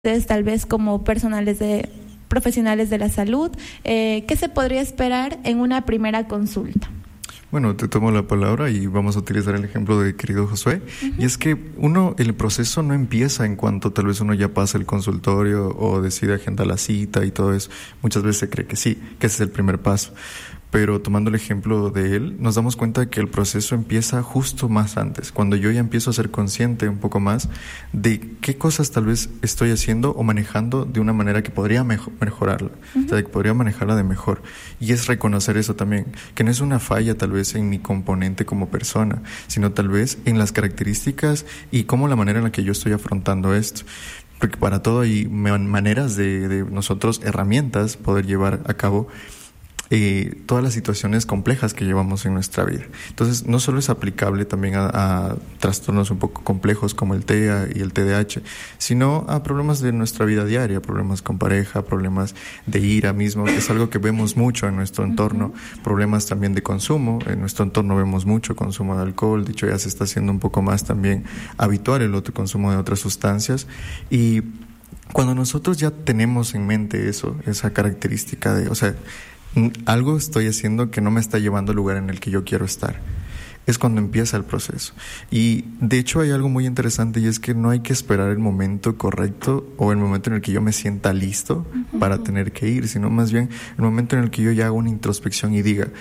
ustedes tal vez como profesionales de la salud, ¿qué se podría esperar en una primera consulta? Bueno, te tomo la palabra y vamos a utilizar el ejemplo de querido Josué. Y es que el proceso no empieza en cuanto tal vez uno ya pasa el consultorio o decide agendar la cita y todo eso. Muchas veces se cree que sí, que ese es el primer paso. Pero tomando el ejemplo de él, nos damos cuenta que el proceso empieza justo más antes, cuando yo ya empiezo a ser consciente un poco más de qué cosas tal vez estoy haciendo o manejando de una manera que podría mejorarla, o sea, que podría manejarla de mejor. Y es reconocer eso también, que no es una falla tal vez en mi componente como persona, sino tal vez en las características y cómo la manera en la que yo estoy afrontando esto. Porque para todo hay maneras de nosotros, herramientas, poder llevar a cabo todas las situaciones complejas que llevamos en nuestra vida. Entonces, no solo es aplicable también a trastornos un poco complejos como el TEA y el TDAH, sino a problemas de nuestra vida diaria, problemas con pareja, problemas de ira mismo, que es algo que vemos mucho en nuestro entorno, problemas también de consumo. En nuestro entorno vemos mucho consumo de alcohol, de hecho ya se está haciendo un poco más también habitual el otro consumo de otras sustancias. Y cuando nosotros ya tenemos en mente eso, esa característica de, o sea, algo estoy haciendo que no me está llevando al lugar en el que yo quiero estar, es cuando empieza el proceso. Y de hecho hay algo muy interesante, y es que no hay que esperar el momento correcto o el momento en el que yo me sienta listo para tener que ir, sino más bien el momento en el que yo ya hago una introspección y diga,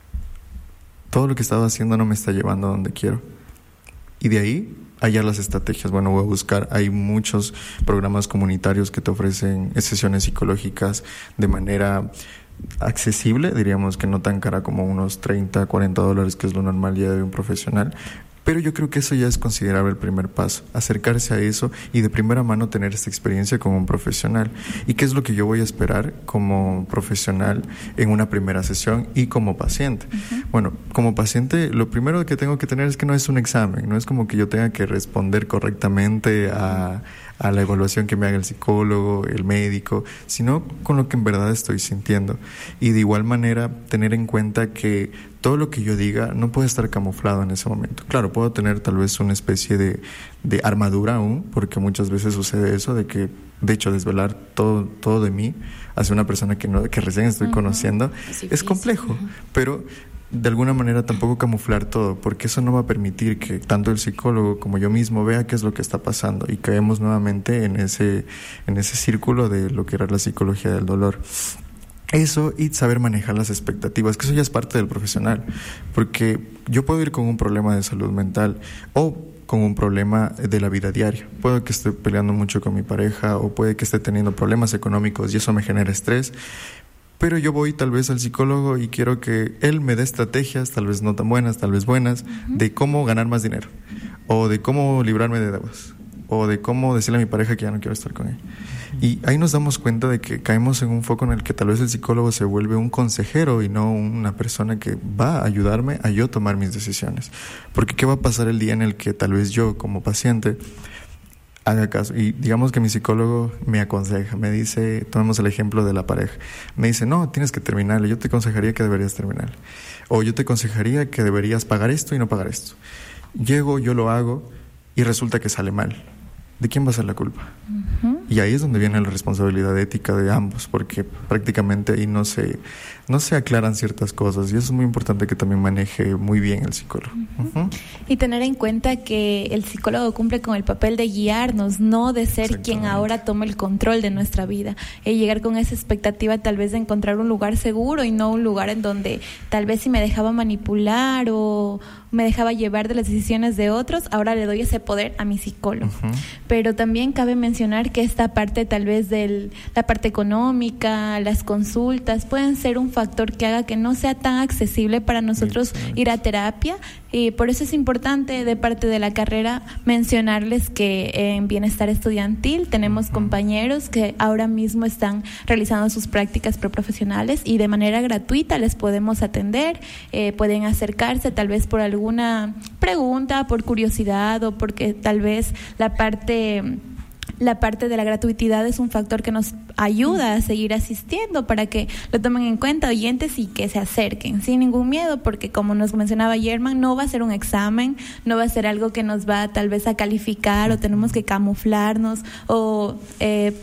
todo lo que estaba haciendo no me está llevando a donde quiero. Y de ahí hallar las estrategias. Bueno, voy a buscar, hay muchos programas comunitarios que te ofrecen sesiones psicológicas de manera accesible, diríamos que no tan cara como unos $30, $40, que es lo normal ya de un profesional. Pero yo creo que eso ya es considerable el primer paso, acercarse a eso y de primera mano tener esta experiencia como un profesional. ¿Y qué es lo que yo voy a esperar como profesional en una primera sesión y como paciente? Bueno, como paciente lo primero que tengo que tener es que no es un examen, no es como que yo tenga que responder correctamente a la evaluación que me haga el psicólogo, el médico, sino con lo que en verdad estoy sintiendo. Y de igual manera tener en cuenta que todo lo que yo diga no puede estar camuflado en ese momento. Claro, puedo tener tal vez una especie de armadura aún, porque muchas veces sucede eso, de que, de hecho, desvelar todo de mí hacia una persona que recién estoy conociendo es complejo, pero de alguna manera tampoco camuflar todo, porque eso no va a permitir que tanto el psicólogo como yo mismo vea qué es lo que está pasando y caemos nuevamente en ese círculo de lo que era la psicología del dolor. Eso y saber manejar las expectativas, que eso ya es parte del profesional, porque yo puedo ir con un problema de salud mental o con un problema de la vida diaria. Puede que esté peleando mucho con mi pareja o puede que esté teniendo problemas económicos y eso me genera estrés. Pero yo voy tal vez al psicólogo y quiero que él me dé estrategias, tal vez no tan buenas, tal vez buenas, de cómo ganar más dinero, o de cómo librarme de deudas, o de cómo decirle a mi pareja que ya no quiero estar con él. Y ahí nos damos cuenta de que caemos en un foco en el que tal vez el psicólogo se vuelve un consejero y no una persona que va a ayudarme a yo tomar mis decisiones. Porque ¿qué va a pasar el día en el que tal vez yo como paciente haga caso? Y digamos que mi psicólogo me aconseja, me dice, tomemos el ejemplo de la pareja, me dice, no, tienes que terminarle, yo te aconsejaría que deberías terminar, o yo te aconsejaría que deberías pagar esto y no pagar esto. Llego, yo lo hago y resulta que sale mal. ¿De quién va a ser la culpa? Y ahí es donde viene la responsabilidad ética de ambos, porque prácticamente ahí no se aclaran ciertas cosas, y eso es muy importante que también maneje muy bien el psicólogo. Y tener en cuenta que el psicólogo cumple con el papel de guiarnos, no de ser quien ahora toma el control de nuestra vida, y llegar con esa expectativa tal vez de encontrar un lugar seguro y no un lugar en donde tal vez si me dejaba manipular o me dejaba llevar de las decisiones de otros, ahora le doy ese poder a mi psicólogo. Pero también cabe mencionar que esta parte tal vez de la parte económica, las consultas, pueden ser un factor que haga que no sea tan accesible para nosotros ir a terapia, y por eso es importante de parte de la carrera mencionarles que en Bienestar Estudiantil tenemos compañeros que ahora mismo están realizando sus prácticas preprofesionales y de manera gratuita les podemos atender, pueden acercarse tal vez por alguna pregunta, por curiosidad o porque tal vez la parte la parte de la gratuidad es un factor que nos ayuda a seguir asistiendo, para que lo tomen en cuenta, oyentes, y que se acerquen sin ningún miedo, porque como nos mencionaba Germán, no va a ser un examen, no va a ser algo que nos va tal vez a calificar, o tenemos que camuflarnos o